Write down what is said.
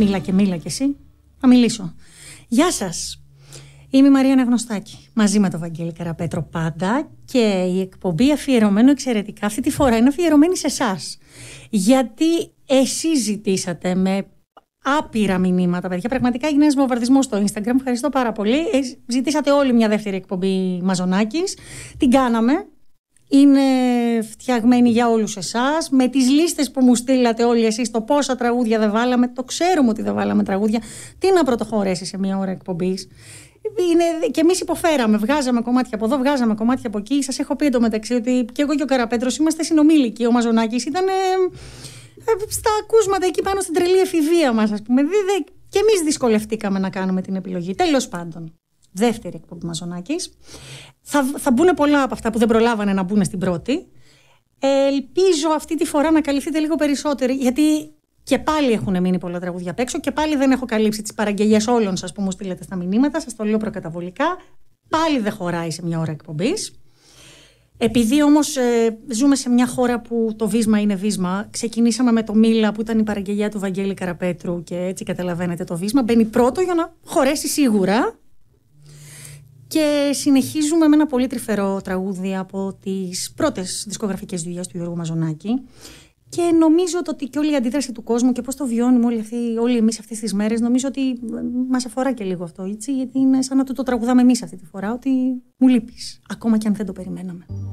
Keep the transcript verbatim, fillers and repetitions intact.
Μίλα και μίλα κι εσύ. Θα μιλήσω. Γεια σας. Είμαι η Μαρία Αναγνωστάκη, μαζί με τον Βαγγέλη Καραπέτρο πάντα, και η εκπομπή αφιερωμένο εξαιρετικά αυτή τη φορά είναι αφιερωμένη σε εσάς. Γιατί εσείς ζητήσατε με άπειρα μηνύματα, παιδιά. Πραγματικά έγινε ένας βομβαρδισμός στο Instagram. Ευχαριστώ πάρα πολύ. Ζητήσατε όλοι μια δεύτερη εκπομπή Μαζονάκης. Την κάναμε. Είναι φτιαγμένη για όλους εσάς. Με τις λίστες που μου στείλατε όλοι εσείς, το πόσα τραγούδια δεν βάλαμε. Το ξέρουμε ότι δεν βάλαμε τραγούδια. Τι να πρωτοχωρέσει σε μια ώρα εκπομπής. Είναι, και εμείς υποφέραμε. Βγάζαμε κομμάτια από εδώ, βγάζαμε κομμάτια από εκεί. Σας έχω πει εντωμεταξύ ότι και εγώ και ο Καραπέτρος είμαστε συνομήλικοι. Ο Μαζονάκης ήταν ε, ε, στα ακούσματα εκεί πάνω στην τρελή εφηβεία μας, ας πούμε. Και εμείς δυσκολευτήκαμε να κάνουμε την επιλογή. Τέλος πάντων. Δεύτερη εκπομπή Μαζονάκης. Θα, θα μπουν πολλά από αυτά που δεν προλάβανε να μπουν στην πρώτη. Ε, ελπίζω αυτή τη φορά να καλυφθείτε λίγο περισσότερο, γιατί και πάλι έχουν μείνει πολλά τραγούδια απ' έξω και πάλι δεν έχω καλύψει τις παραγγελίες όλων σας που μου στείλετε στα μηνύματα. Σας το λέω προκαταβολικά. Πάλι δεν χωράει σε μια ώρα εκπομπής. Επειδή όμως ε, ζούμε σε μια χώρα που το βίσμα είναι βίσμα, ξεκινήσαμε με το Μίλα που ήταν η παραγγελία του Βαγγέλη Καραπέτρου και έτσι καταλαβαίνετε το βίσμα. Μπαίνει πρώτο για να χωρέσει σίγουρα. Και συνεχίζουμε με ένα πολύ τρυφερό τραγούδι από τις πρώτες δισκογραφικές δουλειές του Γιώργου Μαζονάκη. Και νομίζω ότι και όλη η αντίδραση του κόσμου και πώς το βιώνουμε όλοι, αυτοί, όλοι εμείς αυτές τις μέρες, νομίζω ότι μας αφορά και λίγο αυτό, έτσι, γιατί είναι σαν να το, το τραγουδάμε εμείς αυτή τη φορά, ότι μου λείπεις, ακόμα και αν δεν το περιμέναμε.